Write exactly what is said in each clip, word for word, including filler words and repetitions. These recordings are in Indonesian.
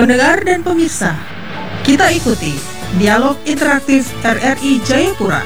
Pendengar dan pemirsa, kita ikuti dialog interaktif R R I Jayapura.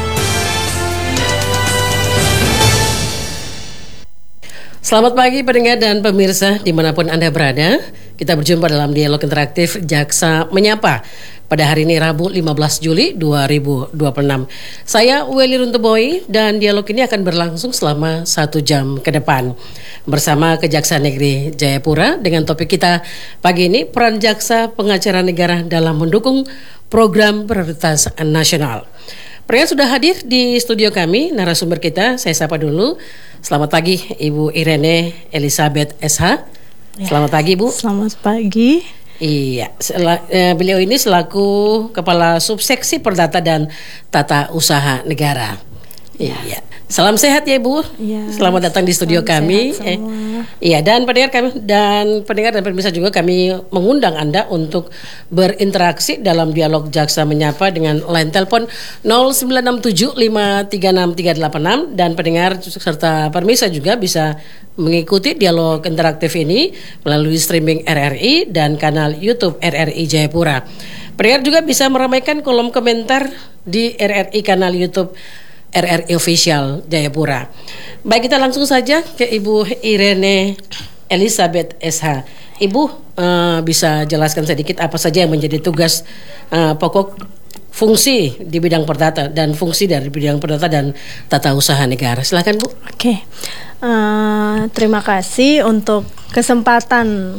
Selamat pagi pendengar dan pemirsa dimanapun Anda berada. Kita berjumpa dalam dialog interaktif Jaksa Menyapa pada hari ini Rabu lima belas Juli dua ribu dua puluh enam. Saya Welly Runtuboy dan dialog ini akan berlangsung selama satu jam ke depan bersama Kejaksaan Negeri Jayapura dengan topik kita pagi ini, peran jaksa pengacara negara dalam mendukung program prioritas nasional. Pria sudah hadir di studio kami, narasumber kita, saya sapa dulu. Selamat pagi Ibu Irene Elizabeth S H. Selamat pagi Bu. Selamat pagi. Iya, sel- eh, beliau ini selaku Kepala Subseksi Perdata dan Tata Usaha Negara. Ya. Iya, salam sehat ya Ibu. Ya, Selamat datang di studio kami. Eh, iya, dan pendengar kami dan pendengar dan pemirsa juga kami mengundang Anda untuk berinteraksi dalam dialog Jaksa Menyapa dengan line telepon nol sembilan enam tujuh lima tiga enam tiga delapan enam dan pendengar serta pemirsa juga bisa mengikuti dialog interaktif ini melalui streaming R R I dan kanal YouTube R R I Jayapura. Pendengar juga bisa meramaikan kolom komentar di R R I kanal YouTube R R I Official Jayapura. Baik, kita langsung saja ke Ibu Irene Elizabeth S H. Ibu uh, bisa jelaskan sedikit apa saja yang menjadi tugas uh, pokok fungsi di bidang perdata dan fungsi dari bidang perdata dan tata usaha negara. Silakan Bu. Oke, uh, terima kasih untuk kesempatan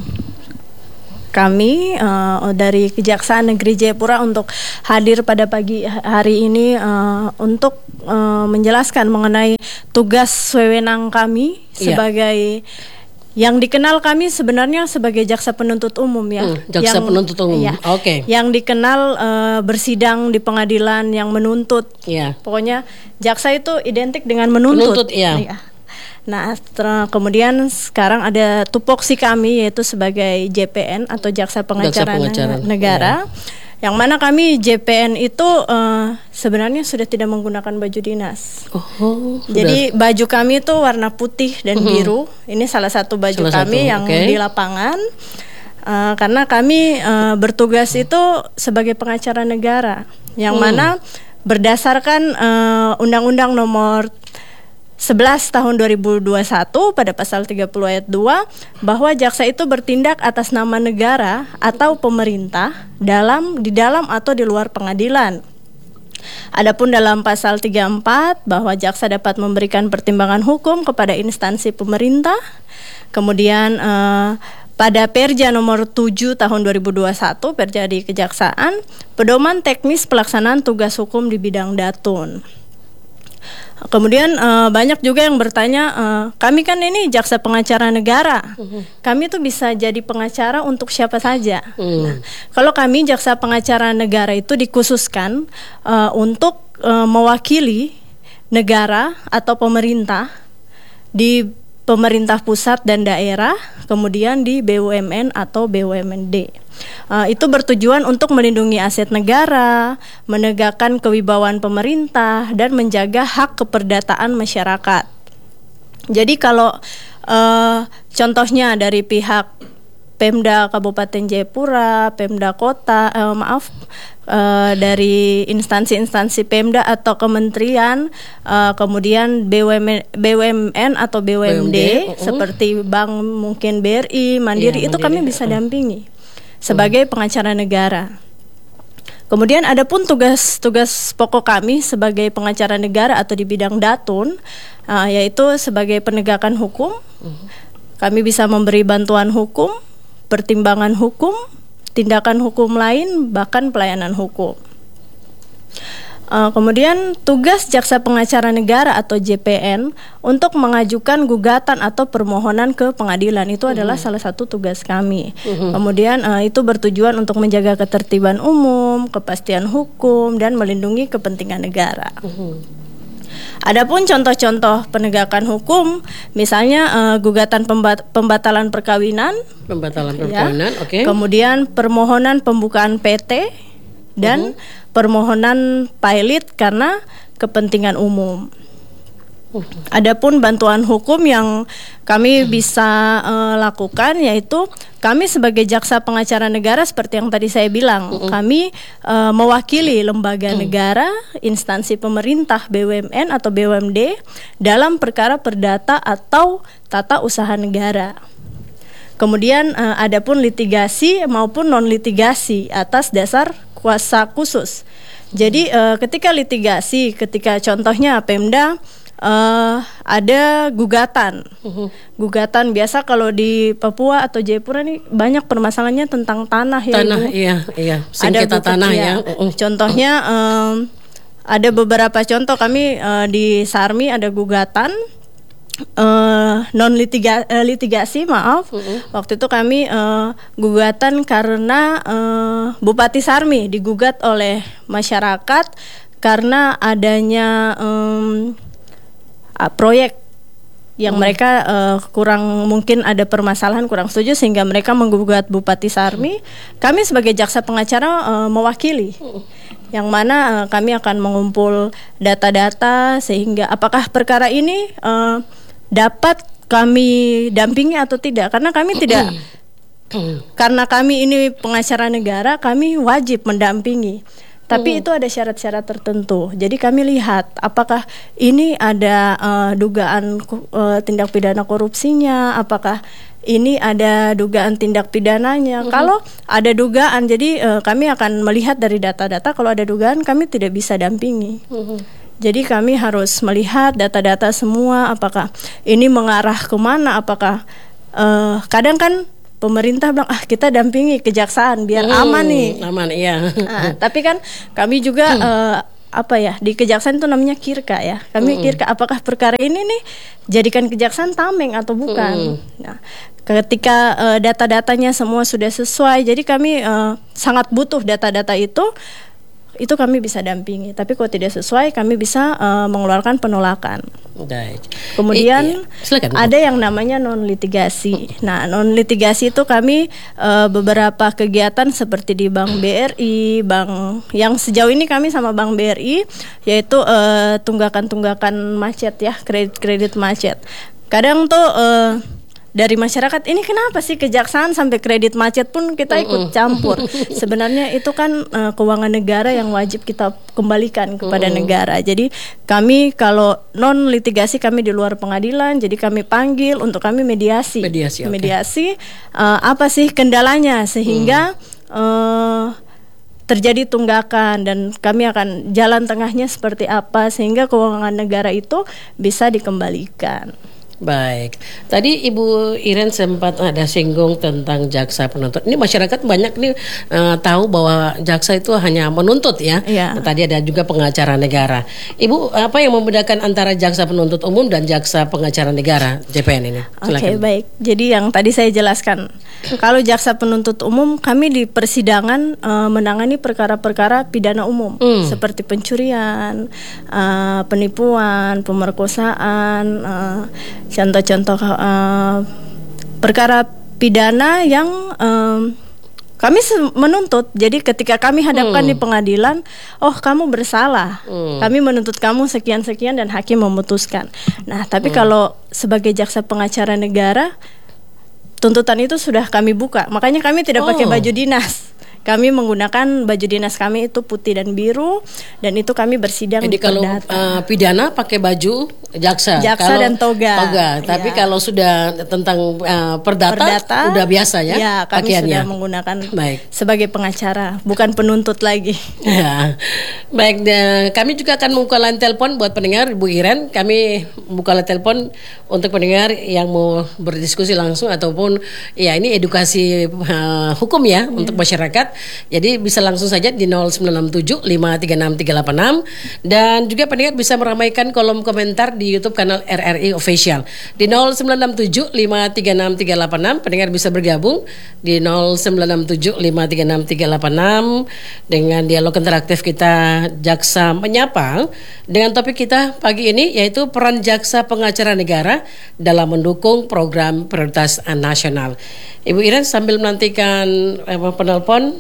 kami uh, dari Kejaksaan Negeri Jayapura untuk hadir pada pagi hari ini uh, untuk uh, menjelaskan mengenai tugas wewenang kami Iya. sebagai yang dikenal kami sebenarnya sebagai jaksa penuntut umum ya. Hmm, jaksa yang, penuntut umum. Ya, Oke. Okay. Yang dikenal uh, bersidang di pengadilan yang menuntut. Iya. Pokoknya jaksa itu identik dengan menuntut. Menuntut, iya. Ya. Nah, ter- kemudian sekarang ada tupoksi kami yaitu sebagai J P N atau Jaksa Pengacara, Jaksa Pengacara Negara, ya. Yang mana kami J P N itu uh, sebenarnya sudah tidak menggunakan baju dinas. Oh, jadi sudah. Baju kami itu warna putih dan biru. Ini salah satu baju salah kami satu. yang Okay. di lapangan. Uh, karena kami uh, bertugas itu sebagai pengacara negara, yang hmm. mana berdasarkan uh, Undang-Undang Nomor sebelas tahun dua ribu dua puluh satu pada pasal tiga puluh ayat dua bahwa jaksa itu bertindak atas nama negara atau pemerintah dalam di dalam atau di luar pengadilan. Adapun dalam pasal tiga puluh empat bahwa jaksa dapat memberikan pertimbangan hukum kepada instansi pemerintah. Kemudian eh, pada Perja nomor tujuh tahun dua ribu dua puluh satu, Perja di Kejaksaan, pedoman teknis pelaksanaan tugas hukum di bidang datun. Kemudian uh, banyak juga yang bertanya, uh, kami kan ini jaksa pengacara negara, uh-huh. kami tuh bisa jadi pengacara untuk siapa saja. Uh. Nah, kalau kami jaksa pengacara negara itu dikhususkan uh, untuk uh, mewakili negara atau pemerintah di pemerintah pusat dan daerah, kemudian di B U M N atau B U M N D. Uh, itu bertujuan untuk melindungi aset negara, menegakkan kewibawaan pemerintah, dan menjaga hak keperdataan masyarakat. Jadi kalau uh, contohnya dari pihak Pemda Kabupaten Jayapura, Pemda Kota, eh, maaf, uh, dari instansi-instansi Pemda atau kementerian, uh, kemudian B U M N, B U M N atau B U M D, B U M D uh-uh. seperti bank mungkin B R I, Mandiri, ya, itu Mandiri, kami bisa uh. dampingi sebagai pengacara negara. Kemudian ada pun tugas-tugas pokok kami sebagai pengacara negara atau di bidang datun, uh, yaitu sebagai penegakan hukum. Uh. Kami bisa memberi bantuan hukum, pertimbangan hukum, tindakan hukum lain, bahkan pelayanan hukum. Uh, kemudian tugas jaksa pengacara negara atau J P N untuk mengajukan gugatan atau permohonan ke pengadilan itu uh-huh. adalah salah satu tugas kami. Uh-huh. Kemudian uh, itu bertujuan untuk menjaga ketertiban umum, kepastian hukum, dan melindungi kepentingan negara. Uh-huh. Adapun contoh-contoh penegakan hukum, misalnya uh, gugatan pembat- pembatalan perkawinan, pembatalan perkawinan, ya. oke. Okay. Kemudian permohonan pembukaan P T dan uh-huh. permohonan pilot karena kepentingan umum. Adapun bantuan hukum yang kami bisa uh, lakukan yaitu kami sebagai jaksa pengacara negara seperti yang tadi saya bilang, uh-uh. kami uh, mewakili lembaga uh. negara, instansi pemerintah, B U M N atau B U M D dalam perkara perdata atau tata usaha negara. Kemudian uh, adapun litigasi maupun non litigasi atas dasar kuasa khusus. Jadi uh, ketika litigasi, ketika contohnya Pemda Uh, ada gugatan, uh-huh. gugatan biasa kalau di Papua atau Jayapura nih banyak permasalahannya tentang tanah ya. Tanah, Ibu. iya, iya. Sengketa tanah ya. Uh-uh. Contohnya um, ada beberapa contoh kami uh, di Sarmi ada gugatan uh, non litiga, uh, litigasi, maaf. Uh-uh. Waktu itu kami uh, gugatan karena uh, Bupati Sarmi digugat oleh masyarakat karena adanya um, proyek yang hmm. mereka uh, kurang mungkin ada permasalahan kurang setuju sehingga mereka menggugat Bupati Sarmi. Kami sebagai jaksa pengacara uh, mewakili, hmm. yang mana uh, kami akan mengumpul data-data sehingga apakah perkara ini uh, dapat kami dampingi atau tidak, karena kami tidak karena kami ini pengacara negara, kami wajib mendampingi. Tapi hmm. itu ada syarat-syarat tertentu. Jadi kami lihat apakah ini ada uh, dugaan uh, tindak pidana korupsinya, apakah ini ada dugaan tindak pidananya. Hmm. Kalau ada dugaan, jadi uh, kami akan melihat dari data-data. Kalau ada dugaan, kami tidak bisa dampingi. Hmm. Jadi kami harus melihat data-data semua, apakah ini mengarah kemana, apakah uh, kadang kan pemerintah bilang ah kita dampingi kejaksaan biar hmm, aman nih. Aman, iya. Nah, tapi kan kami juga hmm. uh, apa ya di kejaksaan itu namanya kirka ya. Kami hmm. kirka apakah perkara ini nih jadikan kejaksaan tameng atau bukan. Hmm. Nah, ketika uh, data-datanya semua sudah sesuai, jadi kami uh, sangat butuh data-data itu. Itu kami bisa dampingi. Tapi kalau tidak sesuai, kami bisa uh, mengeluarkan penolakan. Baik. Kemudian I, iya. ada yang namanya non litigasi. Nah, non litigasi itu kami uh, beberapa kegiatan seperti di Bank B R I, bank yang sejauh ini kami sama Bank B R I, yaitu uh, tunggakan-tunggakan macet ya, kredit-kredit macet. Kadang tuh uh, dari masyarakat ini kenapa sih kejaksaan sampai kredit macet pun kita ikut campur. Sebenarnya itu kan uh, keuangan negara yang wajib kita kembalikan kepada uh-uh. negara. Jadi kami kalau non litigasi kami di luar pengadilan, jadi kami panggil untuk kami mediasi. Mediasi. Okay. Mediasi uh, apa sih kendalanya sehingga uh. Uh, terjadi tunggakan dan kami akan jalan tengahnya seperti apa sehingga keuangan negara itu bisa dikembalikan. Baik, tadi Ibu Iren sempat ada singgung tentang jaksa penuntut. Ini masyarakat banyak nih uh, tahu bahwa jaksa itu hanya menuntut ya. Ya. Nah, tadi ada juga pengacara negara. Ibu, apa yang membedakan antara jaksa penuntut umum dan jaksa pengacara negara J P N ini? Oke, okay, baik. Jadi yang tadi saya jelaskan, kalau jaksa penuntut umum kami di persidangan uh, menangani perkara-perkara pidana umum hmm. seperti pencurian, uh, penipuan, pemerkosaan. Uh, Contoh-contoh uh, perkara pidana yang um, kami menuntut. Jadi ketika kami hadapkan hmm. di pengadilan, oh kamu bersalah, hmm. kami menuntut kamu sekian-sekian dan hakim memutuskan. Nah, tapi hmm. kalau sebagai jaksa pengacara negara, tuntutan itu sudah kami buka. Makanya kami tidak oh. pakai baju dinas. Kami menggunakan baju dinas kami itu putih dan biru, dan itu kami bersidang. Jadi kalau uh, pidana pakai baju jaksa, jaksa kalau, dan toga. toga. Tapi ya. Kalau sudah tentang uh, perdata, perdata, udah biasa ya. Ya, kami pakaiannya. Sudah menggunakan Baik. sebagai pengacara, bukan penuntut lagi. Ya. Baik, dan kami juga akan membuka line telepon buat pendengar, Bu Iren. Kami buka line telepon untuk pendengar yang mau berdiskusi langsung ataupun ya ini edukasi uh, hukum ya, ya untuk masyarakat. Jadi bisa langsung saja di nol sembilan enam tujuh lima tiga enam tiga delapan enam, dan juga pendengar bisa meramaikan kolom komentar di YouTube kanal R R I Official di nol sembilan enam tujuh lima tiga enam tiga delapan enam. Pendengar bisa bergabung di nol sembilan enam tujuh lima tiga enam tiga delapan enam dengan dialog interaktif kita Jaksa Menyapa dengan topik kita pagi ini yaitu peran jaksa pengacara negara dalam mendukung program prioritas nasional. Ibu Iren sambil menantikan eh, penelpon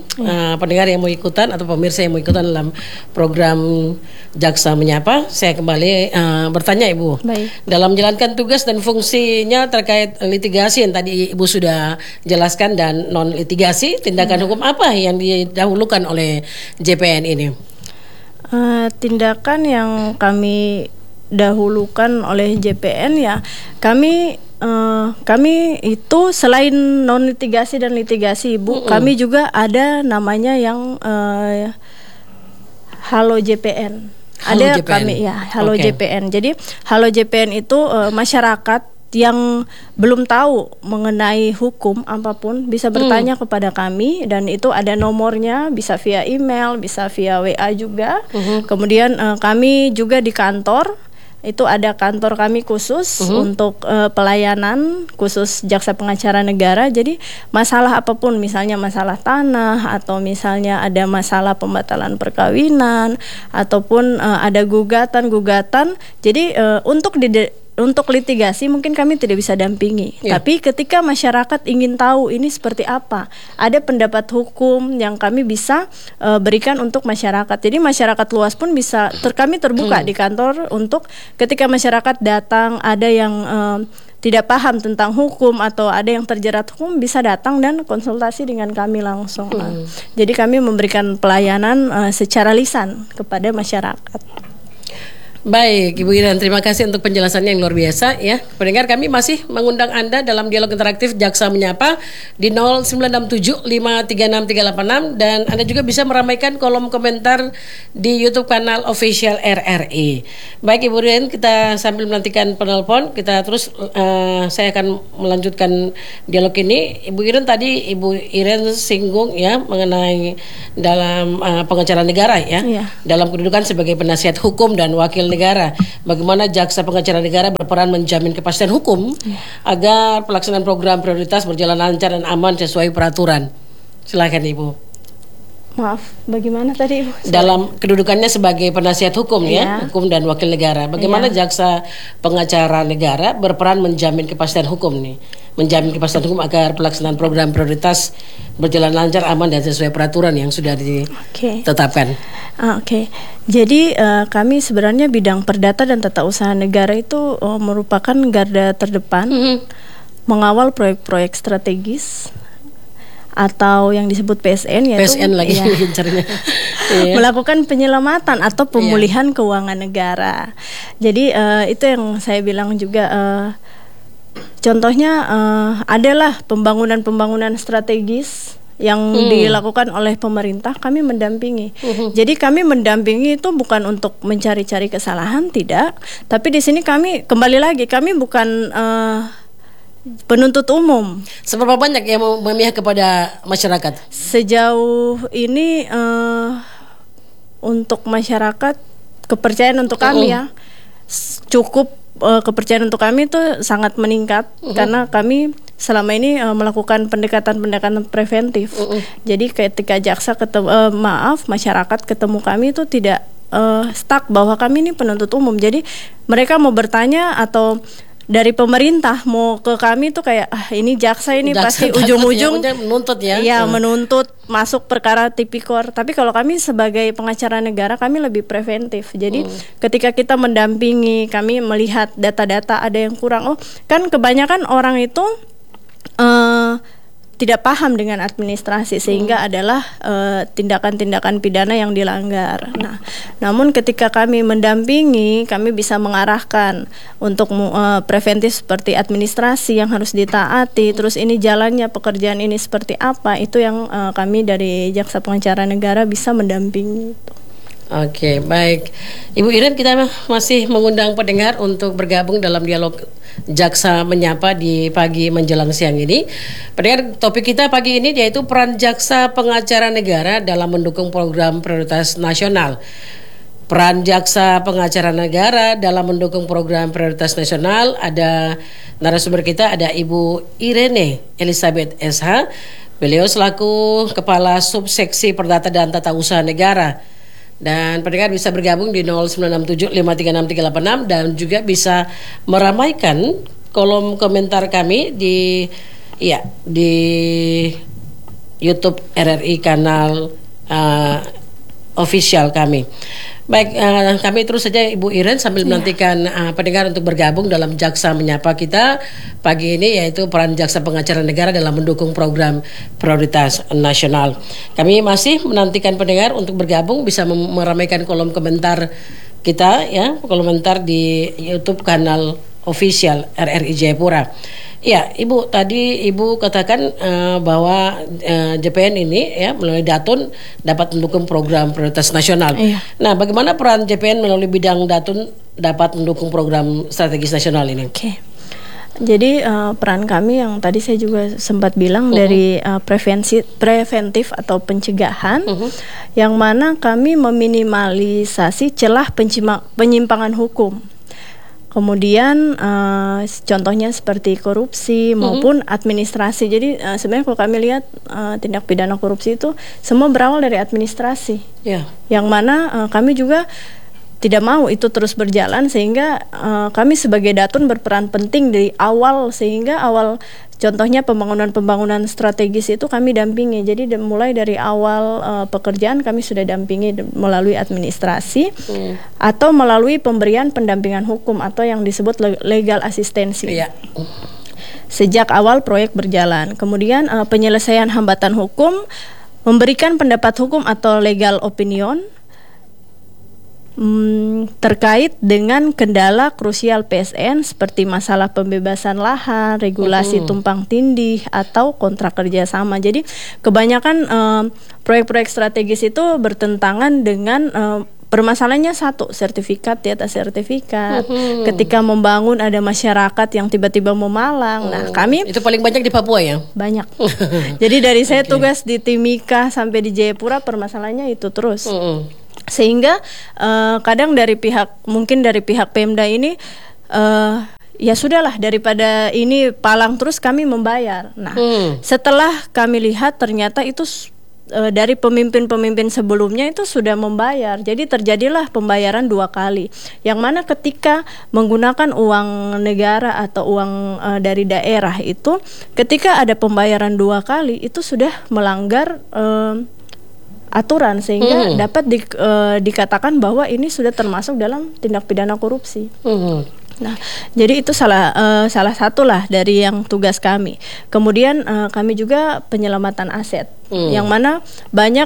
uh, pendengar yang mau ikutan atau pemirsa yang mau ikutan dalam program Jaksa Menyapa, saya kembali uh, bertanya Ibu. Baik. Dalam menjalankan tugas dan fungsinya terkait litigasi yang tadi Ibu sudah jelaskan dan non litigasi, tindakan hukum apa yang didahulukan oleh J P N ini? Uh, tindakan yang kami dahulukan oleh J P N ya, kami uh, kami itu selain non litigasi dan litigasi Ibu, mm-hmm. kami juga ada namanya yang uh, Halo J P N. Halo Ada J P N. Kami ya Halo okay. J P N. Jadi Halo J P N itu uh, masyarakat yang belum tahu mengenai hukum apapun bisa bertanya hmm. kepada kami, dan itu ada nomornya, bisa via email, bisa via W A juga. Uh-huh. Kemudian uh, kami juga di kantor itu ada kantor kami khusus uh-huh. untuk uh, pelayanan khusus jaksa pengacara negara. Jadi masalah apapun, misalnya masalah tanah atau misalnya ada masalah pembatalan perkawinan ataupun uh, ada gugatan-gugatan. Jadi uh, untuk di Untuk litigasi mungkin kami tidak bisa dampingi, yeah. tapi ketika masyarakat ingin tahu ini seperti apa, ada pendapat hukum yang kami bisa uh, berikan untuk masyarakat. Jadi masyarakat luas pun bisa, ter kami terbuka di kantor untuk ketika masyarakat datang, ada yang uh, tidak paham tentang hukum atau ada yang terjerat hukum, bisa datang dan konsultasi dengan kami langsung. Hmm. Jadi kami memberikan pelayanan uh, secara lisan kepada masyarakat. Baik, Ibu Iren, terima kasih untuk penjelasannya yang luar biasa ya. Pendengar, kami masih mengundang Anda dalam dialog interaktif Jaksa Menyapa di nol sembilan enam tujuh lima tiga enam tiga delapan enam, dan Anda juga bisa meramaikan kolom komentar di YouTube kanal Official R R I. Baik Ibu Iren, kita sambil menantikan penelpon, kita terus uh, saya akan melanjutkan dialog ini. Ibu Iren tadi Ibu Iren singgung ya mengenai dalam uh, pengacara negara ya, yeah. dalam kedudukan sebagai penasihat hukum dan wakil negara, bagaimana jaksa pengacara negara berperan menjamin kepastian hukum yeah. agar pelaksanaan program prioritas berjalan lancar dan aman sesuai peraturan. Silakan Ibu. Maaf, bagaimana tadi Ibu? Sorry. Dalam kedudukannya sebagai penasihat hukum yeah. ya, hukum dan wakil negara, bagaimana yeah. jaksa pengacara negara berperan menjamin kepastian hukum nih, menjamin kepastian hukum agar pelaksanaan program prioritas berjalan lancar, aman dan sesuai peraturan yang sudah ditetapkan. Okay. Ah, Oke, okay. Jadi uh, kami sebenarnya bidang perdata dan tata usaha negara itu uh, merupakan garda terdepan mm-hmm. mengawal proyek-proyek strategis atau yang disebut P S N, yaitu P S N lagi ya, melakukan penyelamatan atau pemulihan yeah. keuangan negara. Jadi uh, itu yang saya bilang juga. Uh, Contohnya uh, adalah pembangunan-pembangunan strategis yang hmm. dilakukan oleh pemerintah, kami mendampingi. Uh-huh. Jadi kami mendampingi itu bukan untuk mencari-cari kesalahan, tidak. Tapi di sini kami kembali lagi, kami bukan uh, penuntut umum. Seberapa banyak yang memihak kepada masyarakat? Sejauh ini uh, untuk masyarakat, kepercayaan untuk uh-huh. kami ya cukup. Kepercayaan untuk kami itu sangat meningkat uh-huh. karena kami selama ini uh, melakukan pendekatan-pendekatan preventif. Uh-uh. Jadi ketika jaksa ketemu, uh, maaf masyarakat ketemu kami itu tidak uh, stuck bahwa kami ini penuntut umum. Jadi mereka mau bertanya atau dari pemerintah mau ke kami tuh kayak ah ini jaksa ini jaksa, pasti ujung-ujung ya, menuntut ya. Iya, hmm. menuntut masuk perkara tipikor. Tapi kalau kami sebagai pengacara negara, kami lebih preventif. Jadi hmm. ketika kita mendampingi, kami melihat data-data ada yang kurang. Oh, kan kebanyakan orang itu uh, tidak paham dengan administrasi sehingga hmm. adalah uh, tindakan-tindakan pidana yang dilanggar. Nah, namun ketika kami mendampingi, kami bisa mengarahkan untuk uh, preventif seperti administrasi yang harus ditaati, terus ini jalannya pekerjaan ini seperti apa, itu yang uh, kami dari Jaksa Pengacara Negara bisa mendampingi itu. Oke, baik. Ibu Iren, kita masih mengundang pendengar untuk bergabung dalam dialog Jaksa Menyapa di pagi menjelang siang ini. Pendengar, topik kita pagi ini yaitu peran Jaksa Pengacara Negara dalam mendukung program prioritas nasional. Peran Jaksa Pengacara Negara dalam mendukung program prioritas nasional. Ada narasumber kita, ada Ibu Irene Elizabeth S H. Beliau selaku Kepala Subseksi Perdata dan Tata Usaha Negara. Dan pendengar bisa bergabung di nol sembilan enam tujuh lima tiga enam tiga delapan enam dan juga bisa meramaikan kolom komentar kami di ya di YouTube R R I kanal uh, official kami. Baik, uh, kami terus saja Ibu Iren sambil menantikan uh, pendengar untuk bergabung dalam Jaksa Menyapa kita pagi ini, yaitu peran Jaksa Pengacara Negara dalam mendukung program prioritas nasional. Kami masih menantikan pendengar untuk bergabung, bisa mem- meramaikan kolom komentar kita ya, kolom komentar di YouTube kanal official R R I Jayapura. Ya, Ibu, tadi Ibu katakan uh, bahwa uh, J P N ini ya melalui Datun dapat mendukung program prioritas nasional. Iya. Nah, bagaimana peran J P N melalui bidang Datun dapat mendukung program strategis nasional ini? Oke. Jadi uh, peran kami yang tadi saya juga sempat bilang uh-huh. dari uh, prevensi preventif atau pencegahan, uh-huh. yang mana kami meminimalisasi celah pencima, penyimpangan hukum. Kemudian uh, contohnya seperti korupsi maupun mm-hmm. administrasi. Jadi uh, sebenarnya kalau kami lihat uh, tindak pidana korupsi itu semua berawal dari administrasi. Yeah. Yang mana uh, kami juga tidak mau itu terus berjalan, sehingga uh, kami sebagai Datun berperan penting dari awal, sehingga awal contohnya pembangunan-pembangunan strategis itu kami dampingi. Jadi de- mulai dari awal uh, pekerjaan kami sudah dampingi de- melalui administrasi hmm. atau melalui pemberian pendampingan hukum atau yang disebut le- legal asistensi. Yeah. Sejak awal proyek berjalan. Kemudian uh, penyelesaian hambatan hukum, memberikan pendapat hukum atau legal opinion Hmm, terkait dengan kendala krusial P S N seperti masalah pembebasan lahan, regulasi uh-huh. tumpang tindih atau kontrak kerjasama. Jadi kebanyakan uh, proyek-proyek strategis itu bertentangan dengan uh, permasalahannya satu, sertifikat di atas sertifikat. Uh-huh. Ketika membangun ada masyarakat yang tiba-tiba memalang. Uh, nah, kami itu paling banyak di Papua ya? Banyak. Jadi dari saya okay. tugas di Timika sampai di Jayapura permasalahannya itu terus. Uh-uh. Sehingga uh, kadang dari pihak mungkin dari pihak Pemda ini uh, ya sudahlah, daripada ini palang terus kami membayar. Nah, hmm. setelah kami lihat ternyata itu uh, dari pemimpin-pemimpin sebelumnya itu sudah membayar. Jadi terjadilah pembayaran dua kali. Yang mana ketika menggunakan uang negara atau uang uh, dari daerah itu, ketika ada pembayaran dua kali itu sudah melanggar uh, aturan, sehingga hmm. dapat di, uh, dikatakan bahwa ini sudah termasuk dalam tindak pidana korupsi. Hmm. Nah, jadi itu salah uh, salah satu lah dari yang tugas kami. Kemudian uh, kami juga penyelamatan aset, hmm. yang mana banyak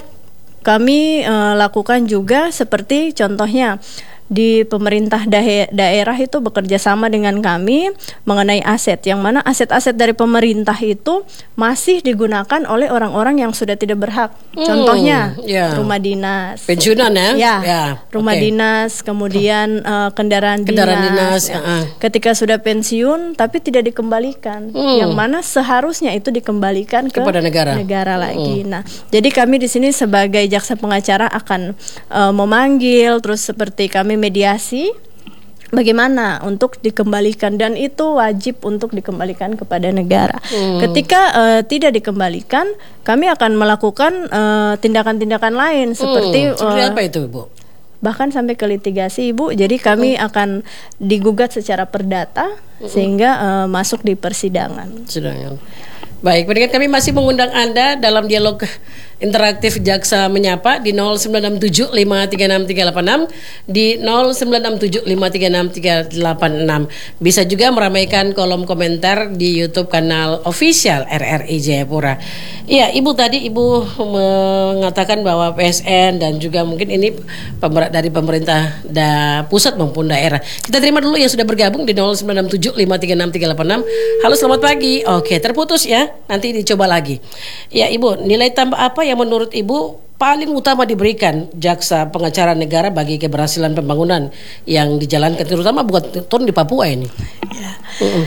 kami uh, lakukan juga, seperti contohnya di pemerintah dahe- daerah itu bekerja sama dengan kami mengenai aset, yang mana aset-aset dari pemerintah itu masih digunakan oleh orang-orang yang sudah tidak berhak. Hmm, Contohnya yeah. rumah dinas, pensiunan ya, ya yeah, rumah okay. dinas, kemudian uh, kendaraan, kendaraan dinas. dinas ya. uh-uh. Ketika sudah pensiun tapi tidak dikembalikan, hmm. yang mana seharusnya itu dikembalikan ke kepada negara, negara lagi. Hmm. Nah, jadi kami di sini sebagai jaksa pengacara akan uh, memanggil, terus seperti kami mediasi bagaimana untuk dikembalikan, dan itu wajib untuk dikembalikan kepada negara. Hmm. Ketika uh, tidak dikembalikan, kami akan melakukan uh, tindakan-tindakan lain seperti hmm. seperti uh, apa itu, Bu? Bahkan sampai ke litigasi, Ibu. Jadi kami hmm. akan digugat secara perdata hmm. sehingga uh, masuk di persidangan. Persidangan. Baik, pendengar, kami masih mengundang Anda dalam dialog interaktif Jaksa Menyapa di nol sembilan enam tujuh lima tiga enam tiga delapan enam, di nol sembilan enam tujuh lima tiga enam tiga delapan enam. Bisa juga meramaikan kolom komentar di YouTube kanal official R R I Jayapura. Iya, Ibu, tadi Ibu mengatakan bahwa P S N dan juga mungkin ini pemer- dari pemerintah da pusat maupun daerah. Kita terima dulu yang sudah bergabung di nol sembilan enam tujuh lima tiga enam tiga delapan enam. Halo, selamat pagi. Oke, terputus ya. Nanti dicoba lagi. Ya, Ibu, nilai tambah apa yang menurut Ibu paling utama diberikan jaksa pengacara negara bagi keberhasilan pembangunan yang dijalankan, terutama buat turun di Papua ini? Ya. Uh-uh.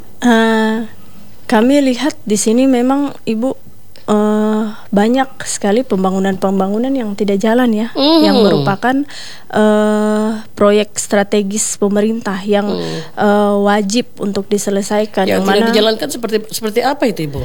Uh, kami lihat di sini memang, Ibu, uh, banyak sekali pembangunan-pembangunan yang tidak jalan ya, mm. yang merupakan uh, proyek strategis pemerintah yang mm. uh, wajib untuk diselesaikan. Yang, yang tidak mana dijalankan seperti seperti apa itu, Ibu?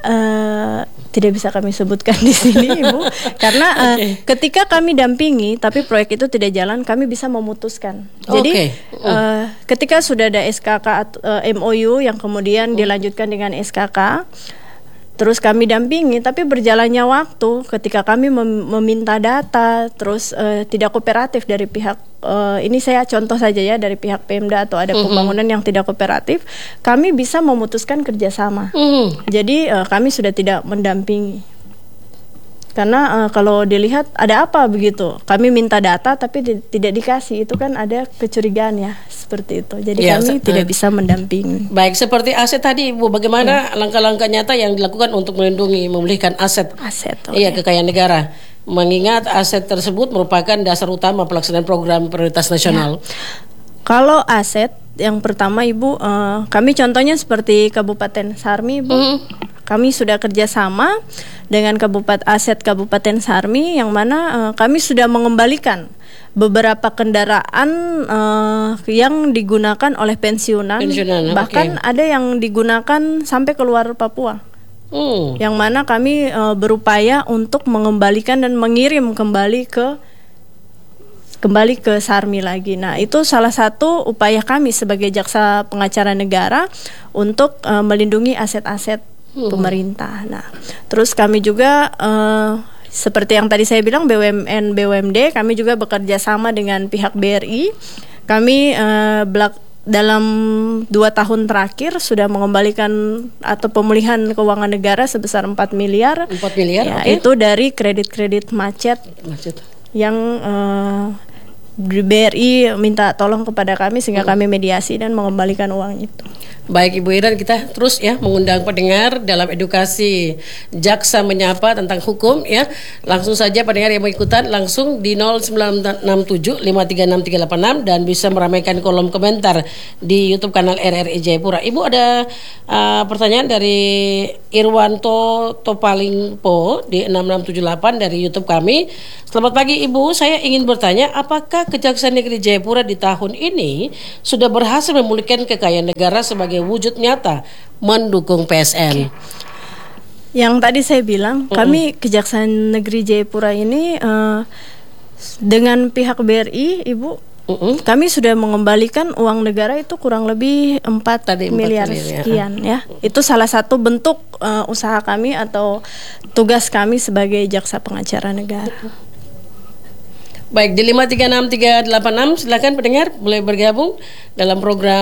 Uh, tidak bisa kami sebutkan di sini, Ibu, karena uh, okay. ketika kami dampingi tapi proyek itu tidak jalan, kami bisa memutuskan. Jadi okay. uh. Uh, ketika sudah ada S K K atau uh, M O U yang kemudian uh. dilanjutkan dengan S K K, terus kami dampingi, tapi berjalannya waktu ketika kami mem- meminta data terus uh, tidak kooperatif dari pihak uh, ini saya contoh saja ya, dari pihak Pemda atau ada pembangunan mm-hmm. yang tidak kooperatif, kami bisa memutuskan kerjasama. Mm. Jadi uh, kami sudah tidak mendampingi. Karena uh, kalau dilihat ada apa begitu, kami minta data tapi di, tidak dikasih, itu kan ada kecurigaan ya seperti itu. Jadi ya, kami se- tidak uh, bisa mendampingi. Baik, seperti aset tadi Ibu, bagaimana ya. langkah-langkah nyata yang dilakukan untuk melindungi, memulihkan aset, aset okay. iya kekayaan negara, mengingat aset tersebut merupakan dasar utama pelaksanaan program prioritas nasional. Ya. Kalau aset yang pertama Ibu, uh, kami contohnya seperti Kabupaten Sarmi Ibu. Mm. Kami sudah kerjasama dengan Kabupaten Aset Kabupaten Sarmi, yang mana uh, kami sudah mengembalikan beberapa kendaraan uh, yang digunakan oleh pensiunan, pensiunan bahkan okay. ada yang digunakan sampai keluar Papua. Hmm. Yang mana kami uh, berupaya untuk mengembalikan dan mengirim kembali ke kembali ke Sarmi lagi. Nah, itu salah satu upaya kami sebagai jaksa pengacara negara untuk uh, melindungi aset-aset Hmm. pemerintah. Nah, terus kami juga uh, seperti yang tadi saya bilang B U M N B U M D, kami juga bekerja sama dengan pihak B R I. Kami uh, belak- dalam dua tahun terakhir sudah mengembalikan atau pemulihan keuangan negara sebesar empat miliar. empat miliar, ya, okay. Itu dari kredit-kredit macet, macet. yang uh, B R I minta tolong kepada kami sehingga hmm. kami mediasi dan mengembalikan uang itu. Baik Ibu Iren, kita terus ya mengundang pendengar dalam edukasi Jaksa Menyapa tentang hukum ya. Langsung saja pendengar yang mau ikutan langsung di nol sembilan enam tujuh lima tiga enam tiga delapan enam dan bisa meramaikan kolom komentar di YouTube kanal R R I Jayapura. Ibu, ada uh, pertanyaan dari Irwanto Topalingpo di enam enam tujuh delapan dari YouTube kami. Selamat pagi Ibu, saya ingin bertanya, apakah Kejaksaan Negeri Jayapura di tahun ini sudah berhasil memulihkan kekayaan negara sebagai wujud nyata mendukung P S N? Yang tadi saya bilang, mm-hmm. kami Kejaksaan Negeri Jayapura ini uh, dengan pihak B R I, Ibu, mm-hmm. kami sudah mengembalikan uang negara itu kurang lebih empat miliar sekian ya. Itu salah satu bentuk uh, usaha kami atau tugas kami sebagai jaksa pengacara negara. Baik, di lima tiga enam tiga delapan enam silakan pendengar boleh bergabung dalam program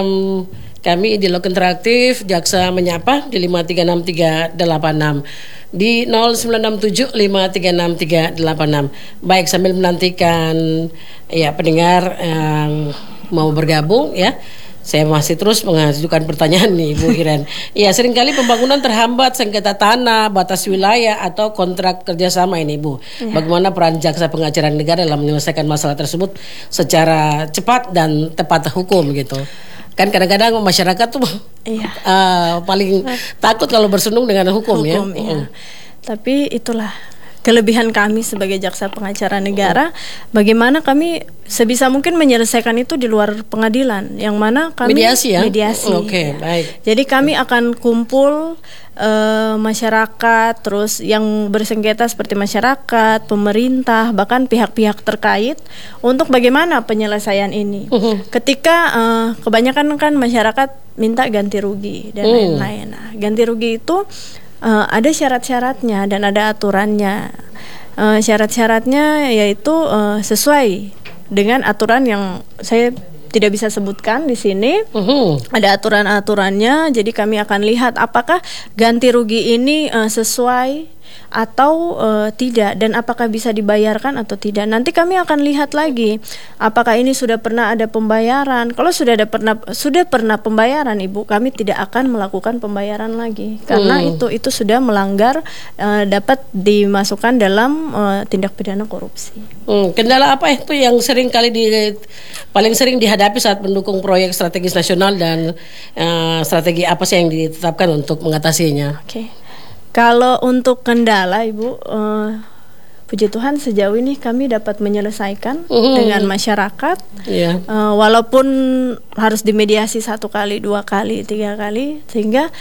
kami Dialog Interaktif Jaksa Menyapa di lima tiga enam tiga delapan enam di nol sembilan enam tujuh lima tiga enam tiga delapan enam. Baik, sambil menantikan ya pendengar yang mau bergabung ya. Saya masih terus mengajukan pertanyaan nih Ibu Iren. Ya, seringkali pembangunan terhambat sengketa tanah, batas wilayah atau kontrak kerjasama ini Ibu. Ya. Bagaimana peran jaksa pengacara negara dalam menyelesaikan masalah tersebut secara cepat dan tepat hukum gitu? Kan kadang-kadang masyarakat tuh iya. uh, paling nah. takut kalau bersundung dengan hukum, hukum ya. Iya. Uh. Tapi itulah kelebihan kami sebagai jaksa pengacara negara, bagaimana kami sebisa mungkin menyelesaikan itu di luar pengadilan, yang mana kami mediasi ya. Mediasi. Oke, okay, ya. Baik. Jadi kami akan kumpul uh, masyarakat, terus yang bersengketa seperti masyarakat, pemerintah, bahkan pihak-pihak terkait untuk bagaimana penyelesaian ini. Uh-huh. Ketika uh, kebanyakan kan masyarakat minta ganti rugi dan uh. lain-lain. Nah, ganti rugi itu Uh, ada syarat-syaratnya dan ada aturannya. Uh, syarat-syaratnya yaitu uh, sesuai dengan aturan yang saya tidak bisa sebutkan di sini. Uh-huh. Ada aturan-aturannya. Jadi kami akan lihat apakah ganti rugi ini uh, sesuai atau uh, tidak, dan apakah bisa dibayarkan atau tidak. Nanti kami akan lihat lagi apakah ini sudah pernah ada pembayaran. Kalau sudah ada pernah sudah pernah pembayaran, Ibu, kami tidak akan melakukan pembayaran lagi karena hmm. itu itu sudah melanggar, uh, dapat dimasukkan dalam uh, tindak pidana korupsi. Hmm, kendala apa itu yang sering kali di paling sering dihadapi saat mendukung proyek strategis nasional, dan uh, strategi apa sih yang ditetapkan untuk mengatasinya? Oke. Okay. Kalau untuk kendala, Ibu, uh, puji Tuhan sejauh ini kami dapat menyelesaikan uh-huh. dengan masyarakat. Yeah. Uh, walaupun harus dimediasi satu kali, dua kali, tiga kali, sehingga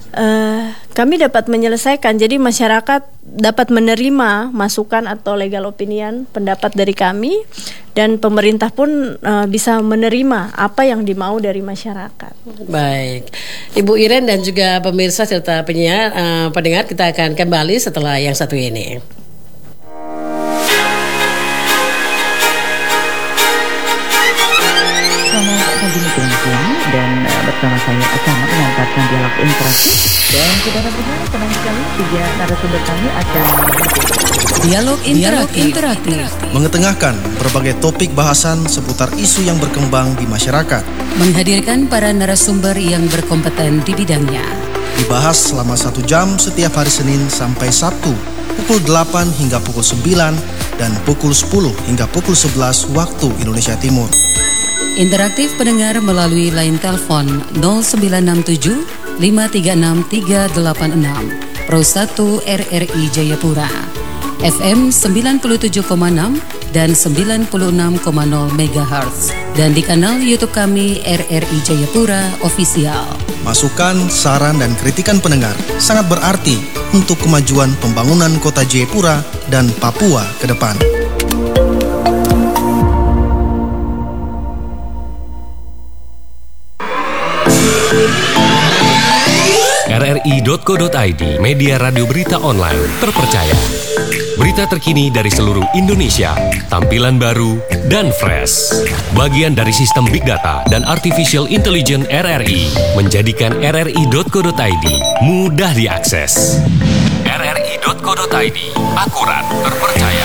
Uh, kami dapat menyelesaikan, jadi masyarakat dapat menerima masukan atau legal opinion, pendapat dari kami, dan pemerintah pun uh, bisa menerima apa yang dimau dari masyarakat. Baik, Ibu Iren dan juga pemirsa serta penyiar, uh, pendengar, kita akan kembali setelah yang satu ini. Dan uh, bersama saya akan mengantarkan dialog interaktif. Dan saudara benar, tenang sekali, tiga narasumber kami akan dialog interaktif. interaktif mengetengahkan berbagai topik bahasan seputar isu yang berkembang di masyarakat, menghadirkan para narasumber yang berkompeten di bidangnya, dibahas selama satu jam setiap hari Senin sampai Sabtu pukul delapan hingga pukul sembilan dan pukul sepuluh hingga pukul sebelas waktu Indonesia Timur. Interaktif pendengar melalui line telepon nol sembilan enam tujuh lima tiga enam tiga delapan enam Pro satu R R I Jayapura, F M sembilan puluh tujuh koma enam dan sembilan puluh enam koma nol megahertz, dan di kanal YouTube kami R R I Jayapura Official. Masukan, saran, dan kritikan pendengar sangat berarti untuk kemajuan pembangunan kota Jayapura dan Papua ke depan. R R I titik co titik i d, media radio berita online terpercaya. Berita terkini dari seluruh Indonesia, tampilan baru dan fresh. Bagian dari sistem Big Data dan Artificial Intelligence R R I menjadikan R R I titik co titik i d mudah diakses. R R I titik co titik i d, akurat, terpercaya.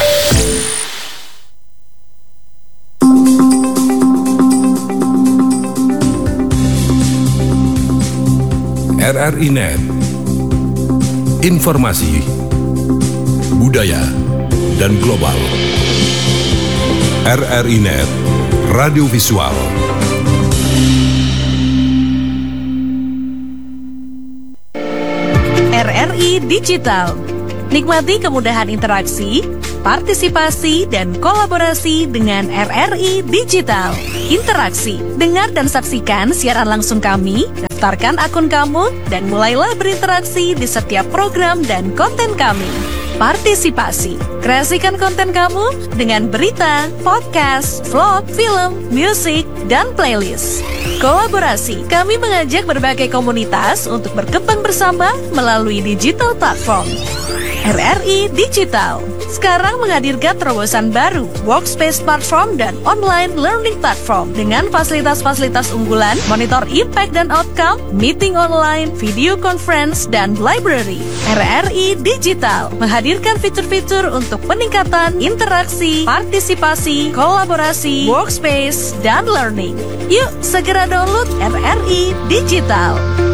R R I Net, informasi, budaya, dan global. R R I Net, radio visual. R R I Digital, nikmati kemudahan interaksi, partisipasi, dan kolaborasi dengan R R I Digital. Interaksi, dengar dan saksikan siaran langsung kami, daftarkan akun kamu, dan mulailah berinteraksi di setiap program dan konten kami. Partisipasi, kreasikan konten kamu dengan berita, podcast, vlog, film, musik, dan playlist. Kolaborasi, kami mengajak berbagai komunitas untuk berkembang bersama melalui digital platform. R R I Digital sekarang menghadirkan terobosan baru, workspace platform dan online learning platform dengan fasilitas-fasilitas unggulan, monitor impact dan outcome, meeting online, video conference, dan library. R R I Digital menghadirkan fitur-fitur untuk peningkatan interaksi, partisipasi, kolaborasi, workspace, dan learning. Yuk segera download R R I Digital.